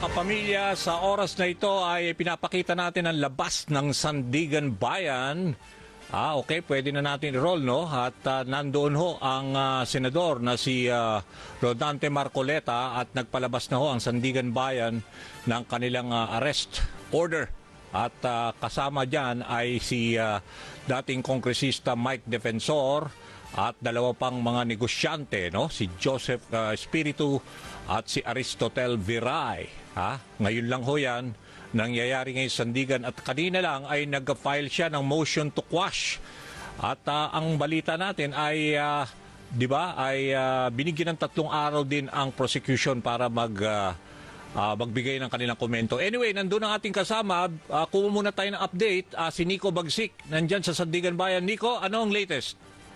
kapamilya, sa oras na ito ay pinapakita natin ang labas ng Sandigan Bayan. Okay, pwede na natin i-roll, no? At nandoon ho ang senador na si Rodante Marcoleta at nagpalabas na ho ang Sandigan Bayan ng kanilang arrest order. At kasama dyan ay si dating kongresista Mike Defensor at dalawa pang mga negosyante, no? Si Joseph Espiritu at si Aristotel Viray. Ngayon lang ho yan, nangyayari ngayon sa Sandigan at kanina lang ay nag-file siya ng motion to quash. At ang balita natin ay, di ba, ay binigyan ng 3 araw din ang prosecution para magbigay ng kanilang komento. Anyway, nandun ang ating kasama. Kuha muna tayo ng update. Si Nico Bagsik, nandyan sa Sandigan Bayan. Nico, ano ang latest?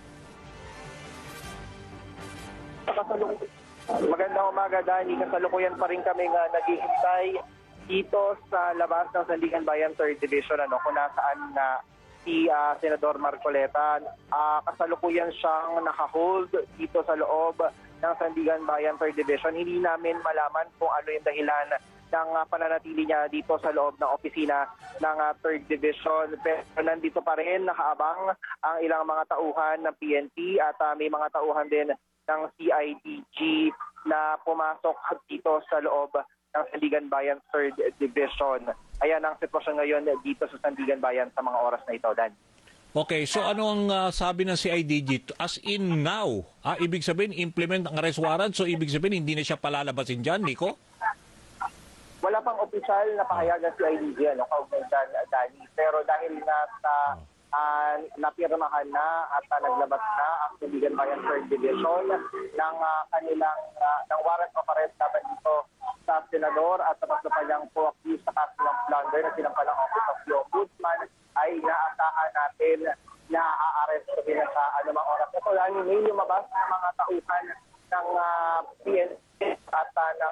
Magandang umaga, Danny. Kasalukuyan pa rin kami naghihintay dito sa labas ng Sandigan Bayan 3rd Division, kung nasaan na si Senador Marcoleta. Kasalukuyan siyang nakahold dito sa loob ng Sandigan Bayan 3rd Division. Hindi namin malaman kung ano yung dahilan ng pananatili niya dito sa loob ng opisina ng 3rd Division. Pero nandito pa rin, nakaabang ang ilang mga tauhan ng PNP at may mga tauhan din ng CIDG na pumasok dito sa loob ng Sandigan Bayan 3rd Division. Ayan ang sitwasyon ngayon dito sa Sandigan Bayan sa mga oras na ito, Dan. Okay, so ano ang sabi ng CIDG? As in now, ibig sabihin implement ang arrest warrant, so ibig sabihin hindi na siya palalabasin dyan, Nico? Wala pang opisyal na pahayag ng CIDG, kaugnay dyan, Danny. Pero dahil nasa napirmahan na at naglabas na ang Sandigan Bayan 3rd Division ng kanilang ng warrant of arrest laban dito sa senador at sa pagpapanyang co-accused sa kaso ng plunder na sinampalang Office of the Ombudsman, ay inaasahan natin na a-arrest din sa anumang oras. Ito lang may lumabas ng mga tauhan ng PNP at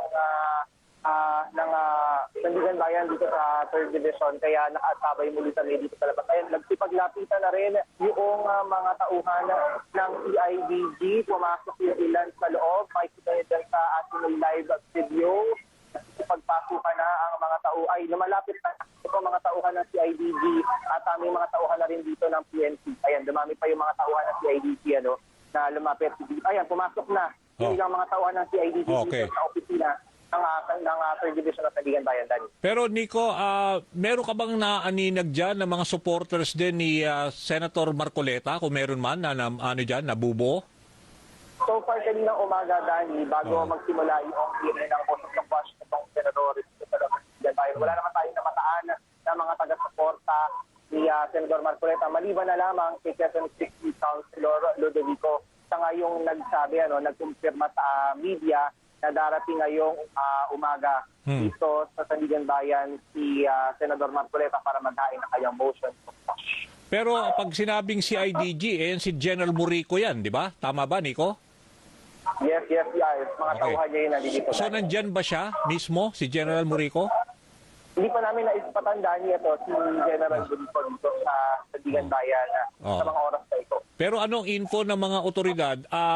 ng Sandigan Bayan dito sa 3rd Division, kaya nakatabay muli kami dito sa labas. Ayan, nagpipaglapitan na rin yung mga tauhan ng CIDG. Pumasok yung ilan sa loob. Makikita nyo dyan sa ating live video. Pagpasukan na ang mga tao ay lumalapit na ito mga tauhan ng CIDG at may mga tauhan na rin dito ng PNP. Ayan, dumami pa yung mga tauhan ng CIDG na lumapit. Ayan, pumasok na yung ilang mga tauhan ng CIDG dito sa opisina ng 3rd Division ng Sandigan Bayan, Dani. Pero Nico, meron ka bang naaninag dyan ng mga supporters din ni Senator Marcoleta, kung meron man na nabubo? So far kaninang umaga, Dani, bago magsimula yung hearing ng motion to quash itong senador sa Sandigan Bayan, wala naman tayong namataan ng mga taga-suporta ni Senador Marcoleta. Maliban na lamang kay Quezon City Councilor Ludovico sa ngayong nagsabi, nagkumpirma sa media na darating ngayong umaga dito sa Sandigan Bayan si Senador Marcoleta para maghain ng kanyang motion. Pero pag sinabing CIDG, si General Murico yan, di ba? Tama ba, Nico? Yes. Mga tauhan niya yun nandito. So nandyan ba siya mismo, si General Murico? Hindi pa namin naispatandaan niya si General Murico dito sa Sandigan Bayan sa mga oras na ito. Pero anong info ng mga otoridad?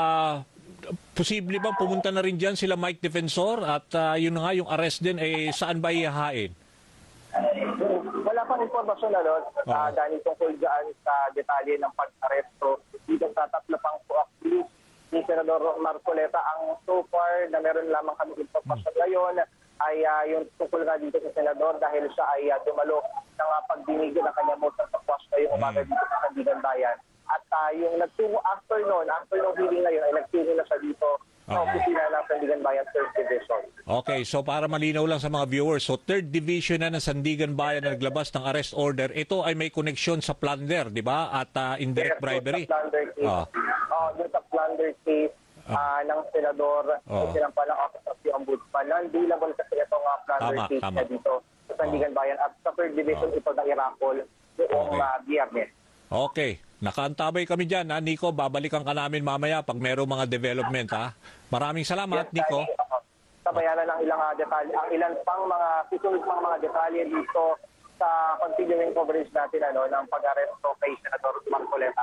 Posible bang pumunta na rin dyan sila Mike Defensor at yun nga yung arrest din, saan ba ihahain? Wala pang informasyon Dani, tungkol dyan sa detalye ng pag-aresto dito sa 3 pang co-accused ni Senador Marcoleta. Ang so far na meron lamang kami informasyon ngayon ay yung tungkol nga dito sa senador dahil siya ay dumalo ng pagdinig ng kanyang motion to quash ngayong umaga dito sa Sandigan Bayan. At yung nagtungo after noon hearing ngayon ay nagtungo na siya dito sa opisina ng Sandigan Bayan 3rd Division. Okay, so para malinaw lang sa mga viewers, so 3rd Division na ng Sandigan Bayan na naglabas ng arrest order, ito ay may koneksyon sa plunder, di ba? At indirect bribery. Sa plunder case. Yung sa plunder case ng senador, sinampalang Office of the Ombudsman. Non-dealable kasi itong plunder case na dito sa Sandigan Bayan at sa 3rd Division ito na i-raffle noong Biyernes. Okay. Nakaantabay kami dyan, Nico. Babalikan ka namin mamaya pag mayroong mga development, Maraming salamat, Nico. Sabayanan ng ilang detalye, ang ilan pang mga susunod pang mga detalye dito sa continuing coverage natin ng pag-aresto kay Senador Marcoleta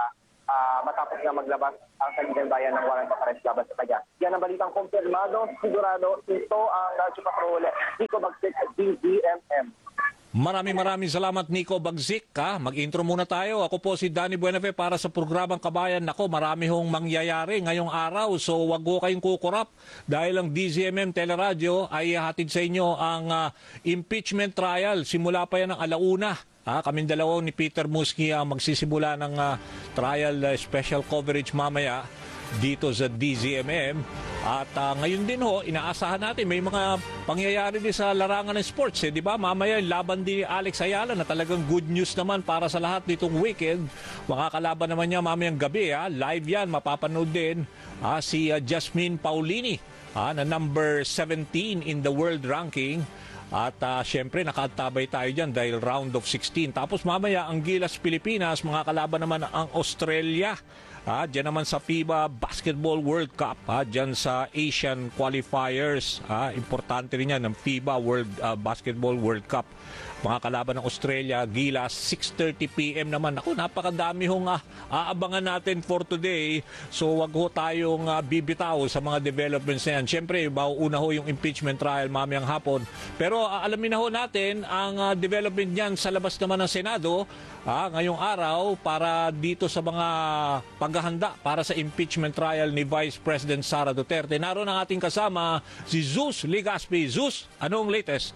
matapos na maglabas ang Sandigan Bayan ng warrant of arrest laban sa kanya. Yan ang balitang kumpirmado, sigurado, ito ang Radyo Patrol, Nico Bagsik, DZMM. Maraming salamat, Nico Bagsik. Mag-intro muna tayo. Ako po si Danny Buenafe para sa programang Kabayan. Nako, marami hong mangyayari ngayong araw. So wag ho kayong kukurap dahil ang DZMM Teleradyo ay hatid sa inyo ang impeachment trial. Simula pa yan ng alauna. Kaming dalawa ni Peter Musky magsisimula ng trial special coverage mamaya dito sa DZMM. At ngayon din ho, inaasahan natin may mga pangyayari din sa larangan ng sports. Di ba? Mamaya yung laban din ni Alex Ayala na talagang good news naman para sa lahat nitong weekend. Makakalaban naman niya mamayang gabi. Live yan, mapapanood din si Jasmine Paulini na number 17 in the world ranking. At syempre nakatabay tayo dyan dahil round of 16. Tapos mamaya ang Gilas Pilipinas, mga kalaban naman ang Australia. Diyan naman sa FIBA Basketball World Cup. Diyan sa Asian Qualifiers. Importante rin yan ng FIBA Basketball World Cup. Mga kalaban ng Australia, Gilas, 6:30 p.m. naman. Ako, napakadami hong aabangan natin for today. So wag ho tayong bibitaw sa mga developments na yan. Siyempre, una ho yung impeachment trial mamayang hapon. Pero alamin na ho natin ang development niyan sa labas naman ng Senado ngayong araw para dito sa mga paghahanda para sa impeachment trial ni Vice President Sara Duterte. Naroon ang ating kasama si Zeus Legaspi. Zeus, anong latest?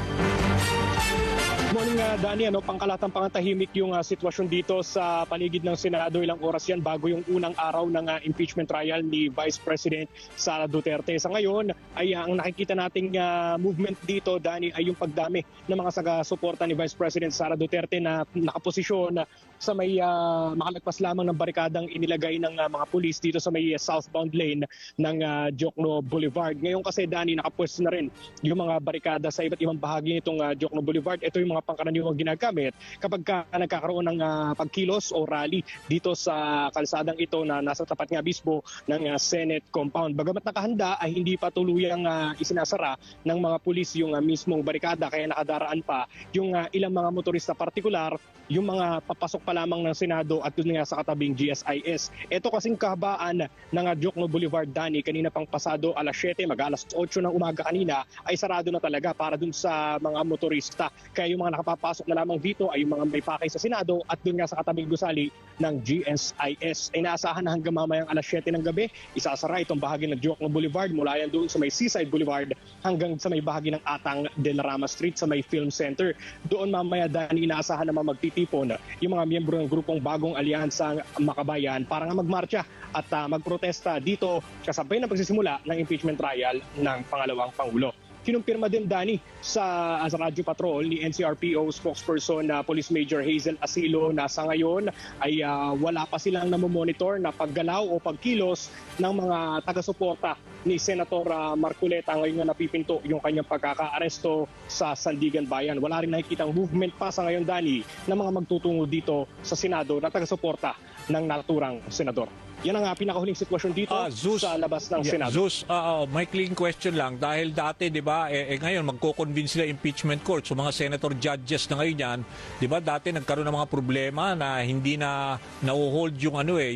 Morning, Danny. Pangkalatang pangatahimik yung sitwasyon dito sa paligid ng Senado. Ilang oras yan bago yung unang araw ng impeachment trial ni Vice President Sara Duterte. Sa ngayon, ay ang nakikita nating movement dito, Danny, ay yung pagdami ng mga taga-suporta ni Vice President Sara Duterte na nakaposisyon sa may makalagpas lamang ng barikadang inilagay ng mga pulis dito sa may southbound lane ng Diokno Boulevard. Ngayon kasi, Danny, nakapwesto na rin yung mga barikada sa iba't ibang bahagi nitong Diokno Boulevard. Ito yung mga pangkaraniwang ginagamit kapag nagkakaroon ng pagkilos o rally dito sa kalsadang ito na nasa tapat nga mismo ng Senate compound. Bagamat nakahanda ay hindi pa tuluyang isinasara ng mga pulis yung mismong barikada, kaya nakadaraan pa yung ilang mga motorista, partikular yung mga papasok pa lamang ng Senado at doon nga sa katabing GSIS. Ito kasing kahabaan ng Diokno Boulevard, Danny, kanina pang pasado alas 7, mag-alas 8 ng umaga kanina ay sarado na talaga para doon sa mga motorista. Kaya yung mga nakapapasok na lamang dito ay yung mga may pakay sa Senado at doon nga sa katabing gusali ng GSIS. Ay naasahan na hanggang mamayang alas 7 ng gabi, isasara itong bahagi ng Diokno Boulevard mula yan doon sa may Seaside Boulevard hanggang sa may bahagi ng Atang de la Rama Street sa may Film Center. Doon mamaya, Dani, inaasahan naman magtitipon yung mga miyembro ng grupong Bagong Alyansa Makabayan para nga magmarcha at magprotesta dito kasabay ng pagsisimula ng impeachment trial ng pangalawang Pangulo. Kinumpirma din, Danny, sa Radyo Patrol ni NCRPO spokesperson na Police Major Hazel Asilo na sa ngayon ay wala pa silang namomonitor na paggalaw o pagkilos ng mga taga-suporta ni Senator Marcoleta ngayon na napipinto yung kanyang pagkaka-aresto sa Sandigan Bayan. Wala rin nakikitang movement pa sa ngayon, Danny, na mga magtutungo dito sa Senado na taga-suporta ng naturang senador. Yan ang pinakahuling sitwasyon dito Zeus, sa labas ng Senado. Zeus, may clean question lang. Dahil dati, di ba, ngayon magko-convince sila impeachment court. So mga senator judges na ngayon yan, di ba, dati nagkaroon ng mga problema na hindi na na-hold yung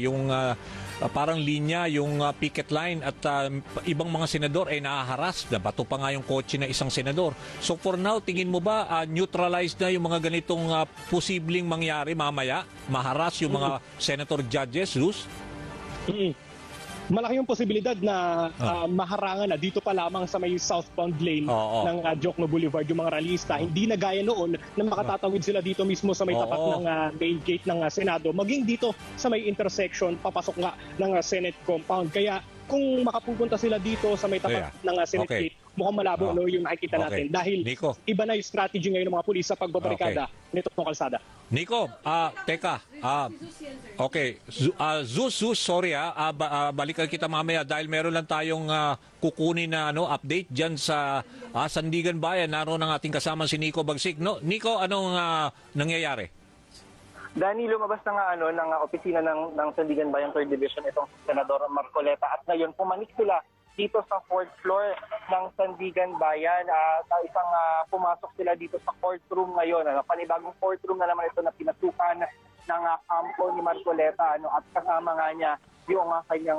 parang linya, yung picket line at ibang mga senador ay nahaharas. Bato pa nga yung kotse na isang senador. So for now, tingin mo ba neutralized na yung mga ganitong posibleng mangyari mamaya? Maharas yung mga senator judges, Zeus? Malaki yung posibilidad na maharangan na dito pa lamang sa may southbound lane ng Diokno Boulevard yung mga rallyista. Hindi na gaya noon na makatatawid sila dito mismo sa may tapat ng main gate ng Senado. Maging dito sa may intersection, papasok nga ng Senate compound. Kaya kung makapupunta sila dito sa may tapat ng Senate gate, mukhang malabo yung nakikita natin. Dahil Nico, iba na yung strategy ngayon ng mga pulis sa pagbabarikada nito ng kalsada. Nico, teka. Okay. Zeus, sorry balikan kita mamaya dahil meron lang tayong kukunin na update dyan sa Sandigan Bayan. Naroon ang ating kasama si Nico Bagsik. No, Nico, anong nangyayari? Dani, lumabas na nga ng opisina ng Sandigan Bayan 3rd Division itong Senador Marcoleta at ngayon pumanik sila dito sa 4th floor ng Sandigan Bayan. Pumasok sila dito sa courtroom ngayon. Panibagong courtroom na naman ito na pinasukan ng kampo ni Marcoleta, ano, at kasama nga niya yung kanyang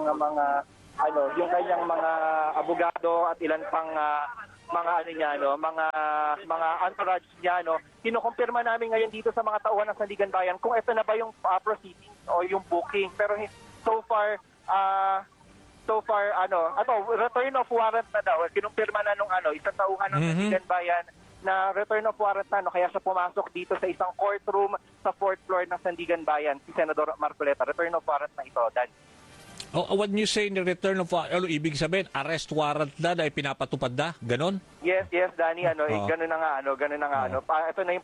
mga abogado at ilan pang mga entourage niya, no. Kinukumpirma namin ngayon dito sa mga tauhan ng Sandigan Bayan kung ito na ba yung proceedings o yung booking. Pero so far return of warrant na daw. Kinumpirma na nung isang tauhan ng Sandigan Bayan na return of warrant na, no, kaya siya pumasok dito sa isang courtroom sa 4th floor ng Sandigan Bayan, si Senador Marcoleta. Return of warrant na ito, Dan. When you say the return of warrant, ibig sabihin arrest warrant na ay pinapatupad na? Ganon? Yes, Danny, ganun na nga. Ito na yung